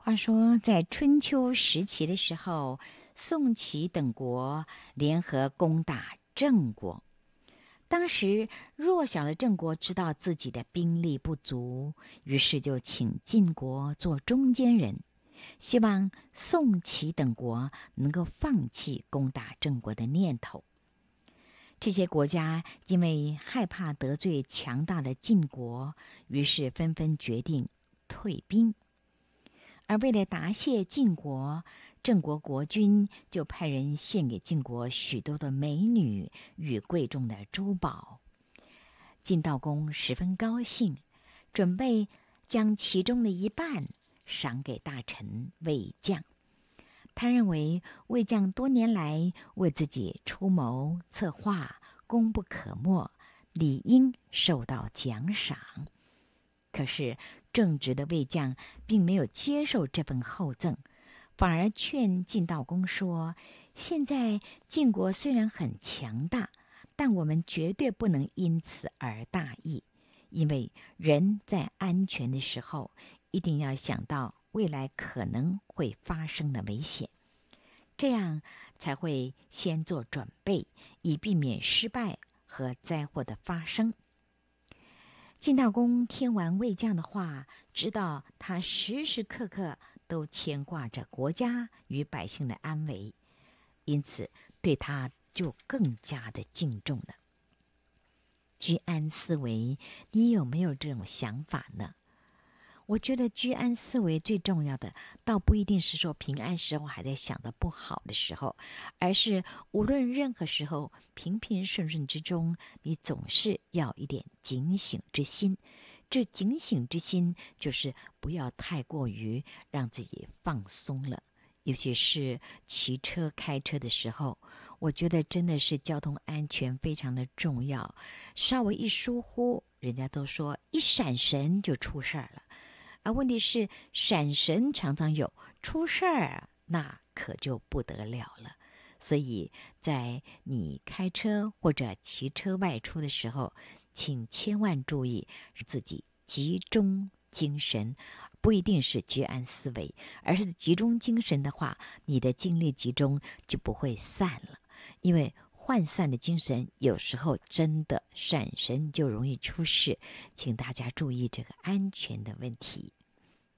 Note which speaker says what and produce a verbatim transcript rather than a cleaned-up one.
Speaker 1: 话说，在春秋时期的时候，宋齐等国联合攻打郑国。当时弱小的郑国知道自己的兵力不足，于是就请晋国做中间人，希望宋齐等国能够放弃攻打郑国的念头。这些国家因为害怕得罪强大的晋国，于是纷纷决定退兵。而为了答谢晋国，郑国国君就派人献给晋国许多的美女与贵重的珠宝。晋悼公十分高兴，准备将其中的一半赏给大臣魏将。他认为魏将多年来为自己出谋策划，功不可没，理应受到奖赏。可是正直的魏将并没有接受这份厚赠，反而劝晋悼公说：现在晋国虽然很强大，但我们绝对不能因此而大意，因为人在安全的时候，一定要想到未来可能会发生的危险，这样才会先做准备，以避免失败和灾祸的发生。晋悼公听完魏将的话，知道他时时刻刻都牵挂着国家与百姓的安危，因此对他就更加的敬重了。居安思危，你有没有这种想法呢？我觉得居安思危最重要的，倒不一定是说平安时候还在想的不好的时候，而是无论任何时候，平平顺顺之中，你总是要一点警醒之心。这警醒之心，就是不要太过于让自己放松了。尤其是骑车开车的时候，我觉得真的是交通安全非常的重要。稍微一疏忽，人家都说一闪神就出事儿了。而问题是，闪神常常有，出事儿那可就不得了了。所以在你开车或者骑车外出的时候，请千万注意自己集中精神，不一定是居安思危，而是集中精神的话，你的精力集中就不会散了。因为涣散的精神有时候真的闪神就容易出事，请大家注意这个安全的问题。